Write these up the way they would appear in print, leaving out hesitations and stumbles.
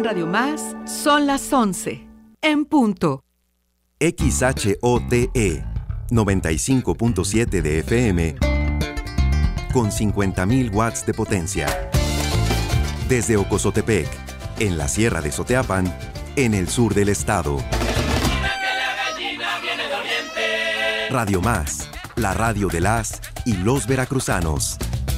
En Radio Más son las 11, en punto. XHOTE 95.7 de FM con 50.000 watts de potencia. Desde Ocozotepec, en la Sierra de Soteapan, en el sur del estado. Radio Más, la radio de las y los veracruzanos.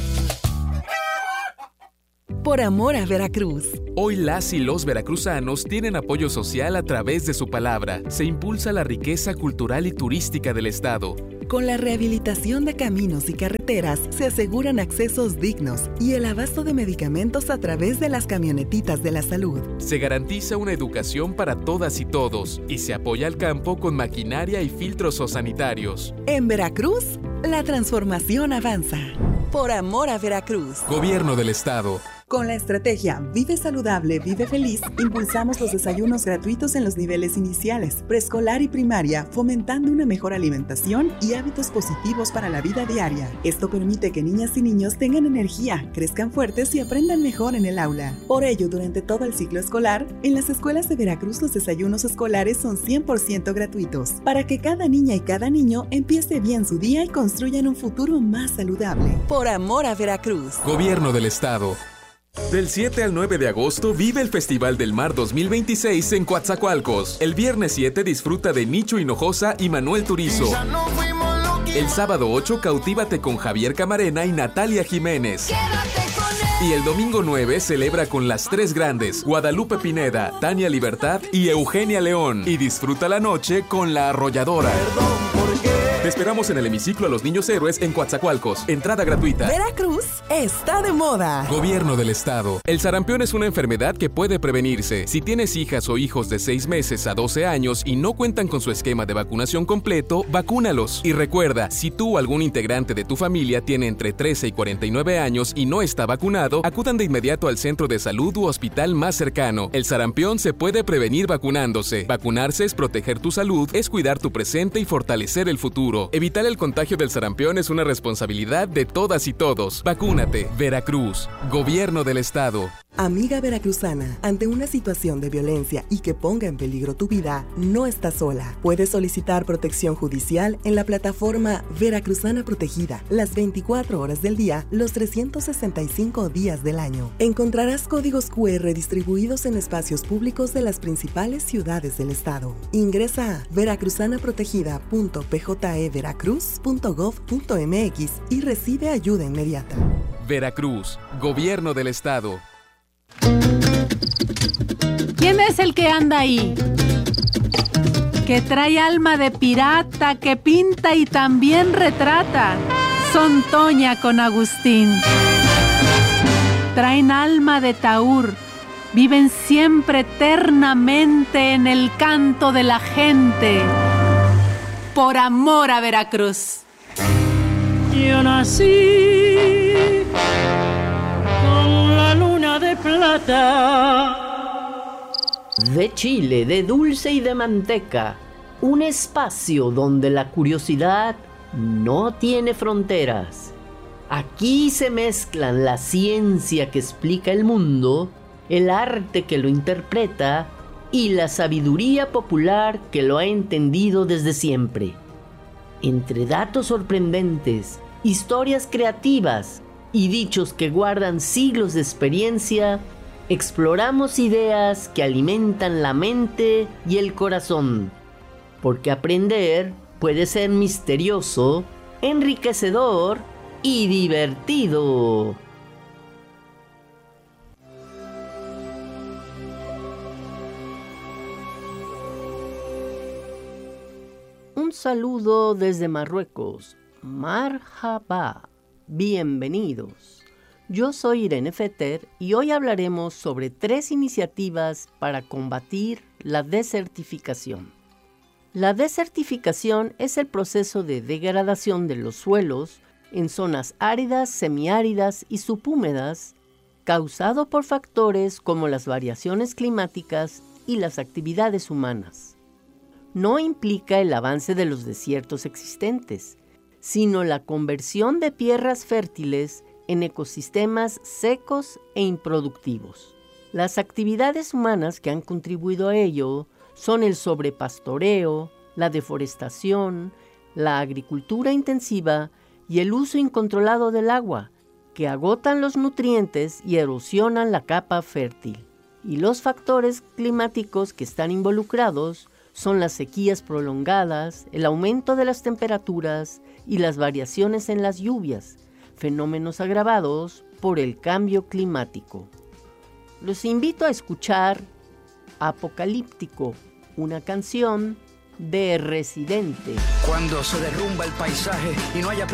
Por amor a Veracruz. Hoy las y los veracruzanos tienen apoyo social a través de su palabra. Se impulsa la riqueza cultural y turística del estado. Con la rehabilitación de caminos y carreteras se aseguran accesos dignos y el abasto de medicamentos a través de las camionetitas de la salud. Se garantiza una educación para todas y todos y se apoya al campo con maquinaria y filtros sanitarios. En Veracruz, la transformación avanza. Por amor a Veracruz. Gobierno del estado. Con la estrategia Vive Saludable, Vive Feliz, impulsamos los desayunos gratuitos en los niveles iniciales, preescolar y primaria, fomentando una mejor alimentación y hábitos positivos para la vida diaria. Esto permite que niñas y niños tengan energía, crezcan fuertes y aprendan mejor en el aula. Por ello, durante todo el ciclo escolar, en las escuelas de Veracruz los desayunos escolares son 100% gratuitos, para que cada niña y cada niño empiece bien su día y construyan un futuro más saludable. Por amor a Veracruz. Gobierno del estado. Del 7 al 9 de agosto vive el Festival del Mar 2026 en Coatzacoalcos. El viernes 7 disfruta de Nicho Hinojosa y Manuel Turizo. El sábado 8 cautívate con Javier Camarena y Natalia Jiménez. Y el domingo 9 celebra con las tres grandes, Guadalupe Pineda, Tania Libertad y Eugenia León. Y disfruta la noche con La Arrolladora. Te esperamos en el hemiciclo a los Niños Héroes en Coatzacoalcos. Entrada gratuita. Veracruz está de moda. Gobierno del estado. El sarampión es una enfermedad que puede prevenirse. Si tienes hijas o hijos de 6 meses a 12 años y no cuentan con su esquema de vacunación completo, vacúnalos. Y recuerda, si tú o algún integrante de tu familia tiene entre 13 y 49 años y no está vacunado, acudan de inmediato al centro de salud u hospital más cercano. El sarampión se puede prevenir vacunándose. Vacunarse es proteger tu salud, es cuidar tu presente y fortalecer el futuro. Evitar el contagio del sarampión es una responsabilidad de todas y todos. Vacúnate. Veracruz. Gobierno del estado. Amiga veracruzana, ante una situación de violencia y que ponga en peligro tu vida, no estás sola. Puedes solicitar protección judicial en la plataforma Veracruzana Protegida, las 24 horas del día, los 365 días del año. Encontrarás códigos QR distribuidos en espacios públicos de las principales ciudades del estado. Ingresa a veracruzanaprotegida.pjeveracruz.gov.mx y recibe ayuda inmediata. Veracruz. Gobierno del estado. ¿Quién es el que anda ahí? Que trae alma de pirata, que pinta y también retrata. Son Toña con Agustín. Traen alma de taur, viven siempre eternamente en el canto de la gente. Por amor a Veracruz. Yo nací con la luna de plata. De Chile, de dulce y de manteca, un espacio donde la curiosidad no tiene fronteras. Aquí se mezclan la ciencia que explica el mundo, el arte que lo interpreta y la sabiduría popular que lo ha entendido desde siempre. Entre datos sorprendentes, historias creativas y dichos que guardan siglos de experiencia, exploramos ideas que alimentan la mente y el corazón, porque aprender puede ser misterioso, enriquecedor y divertido. Un saludo desde Marruecos. Marhaba. Bienvenidos. Yo soy Irene Fetter y hoy hablaremos sobre 3 iniciativas para combatir la desertificación. La desertificación es el proceso de degradación de los suelos en zonas áridas, semiáridas y subhúmedas, causado por factores como las variaciones climáticas y las actividades humanas. No implica el avance de los desiertos existentes, sino la conversión de tierras fértiles en ecosistemas secos e improductivos. Las actividades humanas que han contribuido a ello son el sobrepastoreo, la deforestación, la agricultura intensiva y el uso incontrolado del agua, que agotan los nutrientes y erosionan la capa fértil. Y los factores climáticos que están involucrados son las sequías prolongadas, el aumento de las temperaturas y las variaciones en las lluvias, fenómenos agravados por el cambio climático. Los invito a escuchar Apocalíptico, una canción de Residente. Cuando se derrumba el paisaje y no haya